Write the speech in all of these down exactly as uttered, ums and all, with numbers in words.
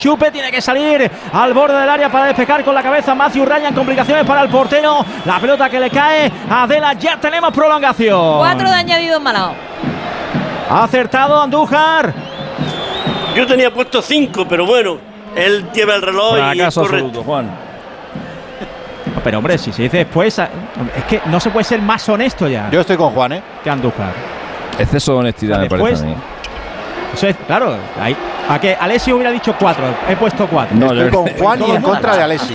Chupe tiene que salir al borde del área para despejar con la cabeza Matthew Ryan. Complicaciones para el portero. La pelota que le cae a Adela. Ya tenemos prolongación. Cuatro de añadido en Málaga. Ha acertado Andújar. Yo tenía puesto cinco, pero bueno, él lleva el reloj y es correcto. Absoluto, Juan. No, pero hombre, si se dice después, es que no se puede ser más honesto ya. Yo estoy con Juan, ¿eh? Que Andújar. Exceso de honestidad, me parece a mí. Eso es, claro, ahí, a que Alexis hubiera dicho cuatro, he puesto cuatro. No, estoy con Juan y en contra de Alexis.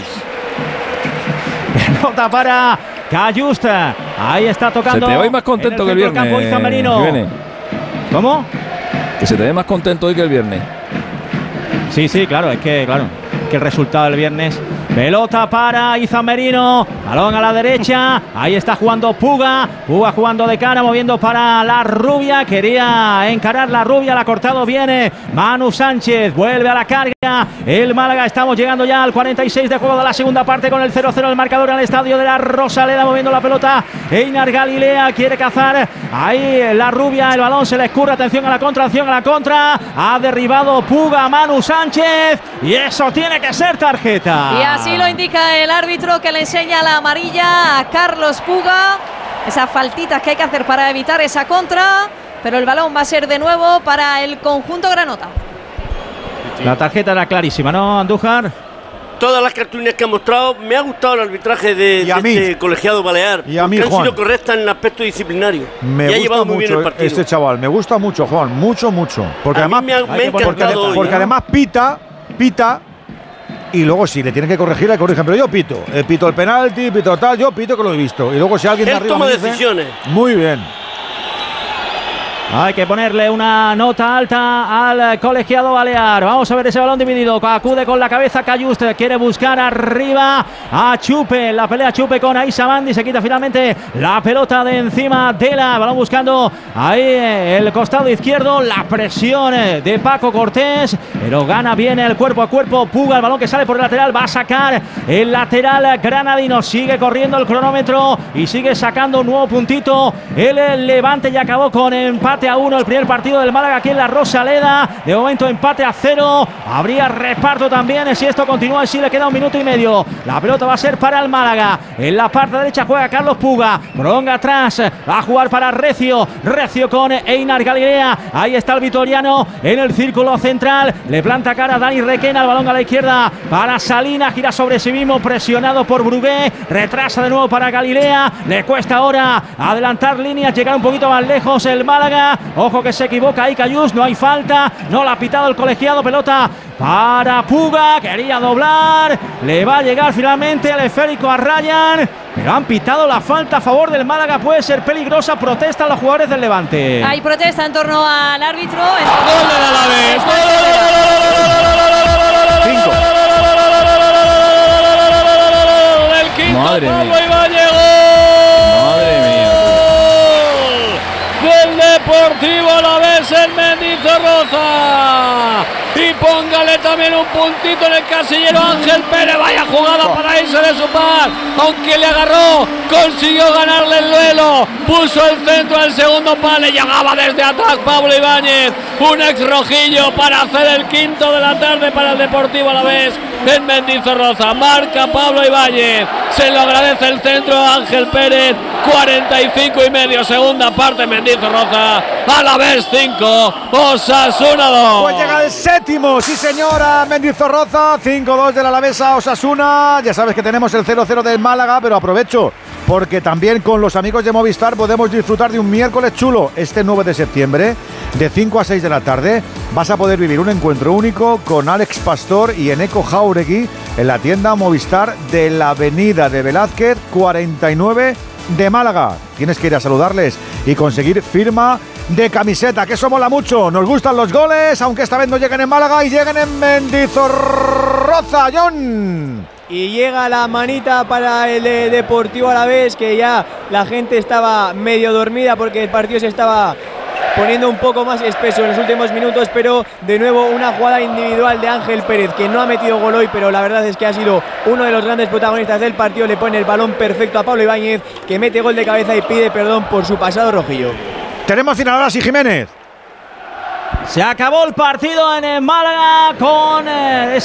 Pelota para Cayusta. Ahí está tocando. Se te ve más contento que el viernes. ¿Cómo? Que se te ve más contento hoy que el viernes. Sí, sí, claro, es que, claro, que el resultado del viernes. Pelota para Izan Merino, balón a la derecha, ahí está jugando Puga, Puga jugando de cara, moviendo para la Rubia, quería encarar la Rubia, la ha cortado bien Manu Sánchez, vuelve a la carga el Málaga, estamos llegando ya al cuarenta y seis de juego de la segunda parte con el cero cero el marcador en el estadio de la Rosaleda, moviendo la pelota Einar Galilea, quiere cazar ahí la Rubia, el balón se le escurre, atención a la contra, atención a la contra, ha derribado Puga a Manu Sánchez y eso tiene que ser tarjeta. Y así lo indica el árbitro, que le enseña la amarilla a Carlos Puga. Esas faltitas que hay que hacer para evitar esa contra, pero el balón va a ser de nuevo para el conjunto granota. La tarjeta era clarísima, ¿no, Andújar? Todas las cartulinas que ha mostrado, me ha gustado el arbitraje de, de este colegiado balear. Y a mí, han Juan, sido correctas en el aspecto disciplinario. Me y ha gusta llevado muy bien el mucho partido. este chaval, me gusta mucho, Juan, mucho, mucho. Porque a además, mí me ha, me ha porque, encantado hoy, porque ¿no? además pita, pita. Y luego si le tienen que corregir, le corrigen. Pero yo pito. Eh, pito el penalti, pito tal, yo pito que lo he visto. Y luego si alguien de Él arriba toma me dice, decisiones. muy bien. Hay que ponerle una nota alta al colegiado balear. Vamos a ver ese balón dividido. Acude con la cabeza Cayuste. Quiere buscar arriba a Chupe. La pelea Chupe con Aisa Mandi. Se quita finalmente la pelota de encima de la. Balón buscando ahí el costado izquierdo. La presión de Paco Cortés. Pero gana bien el cuerpo a cuerpo. Puga el balón que sale por el lateral. Va a sacar el lateral granadino. Sigue corriendo el cronómetro y sigue sacando un nuevo puntito. El Levante ya acabó con empate a uno el primer partido del Málaga aquí en la Rosaleda. De momento empate a cero. Habría reparto también si esto continúa y si le queda un minuto y medio. La pelota va a ser para el Málaga. En la parte derecha juega Carlos Puga. Prolonga atrás. Va a jugar para Recio. Recio con Einar Galilea. Ahí está el vitoriano en el círculo central. Le planta cara a Dani Requena. El balón a la izquierda para Salina. Gira sobre sí mismo. Presionado por Brugué. Retrasa de nuevo para Galilea. Le cuesta ahora adelantar líneas. Llegar un poquito más lejos el Málaga. Ojo que se equivoca ahí Cayús, no hay falta, no la ha pitado el colegiado, pelota para Puga, quería doblar, le va a llegar finalmente el esférico a Ryan, pero han pitado la falta a favor del Málaga, puede ser peligrosa, protestan los jugadores del Levante. Hay protesta en torno al árbitro. ¡Gol del Alavés! Cinco. ¡El quinto! Madre Pablo mía. Ibáñez! Madre mía. Del Deportivo Alavés en Mendizorroza. Y póngale también un puntito en el casillero Ángel Pérez. Vaya jugada para irse de su par. Aunque le agarró, consiguió ganarle el duelo. Puso el centro al segundo palo. Le llegaba desde atrás Pablo Ibáñez. Un ex rojillo para hacer el quinto de la tarde para el Deportivo Alavés en Mendizorroza. Marca Pablo Ibáñez. Se lo agradece el centro Ángel Pérez. cuarenta y cinco y medio, segunda parte Mendizorroza. Alavés cinco, Osasuna dos. Pues llega el séptimo, sí señora, Mendizorroza, cinco dos del Alavés a Osasuna. Ya sabes que tenemos el cero cero del Málaga, pero aprovecho porque también con los amigos de Movistar podemos disfrutar de un miércoles chulo. Este nueve de septiembre, de cinco a seis de la tarde, vas a poder vivir un encuentro único con Alex Pastor y Eneco Jauregui en la tienda Movistar de la Avenida de Velázquez cuarenta y nueve de Málaga. Tienes que ir a saludarles y conseguir firma de camiseta, que eso mola mucho. Nos gustan los goles, aunque esta vez no lleguen en Málaga y lleguen en Mendizorroza. John. Y llega la manita para el eh, Deportivo Alavés, que ya la gente estaba medio dormida porque el partido se estaba poniendo un poco más espeso en los últimos minutos, pero de nuevo una jugada individual de Ángel Pérez, que no ha metido gol hoy, pero la verdad es que ha sido uno de los grandes protagonistas del partido. Le pone el balón perfecto a Pablo Ibáñez, que mete gol de cabeza y pide perdón por su pasado rojillo. Tenemos final ahora, sí, Jiménez. Se acabó el partido en Málaga con eh,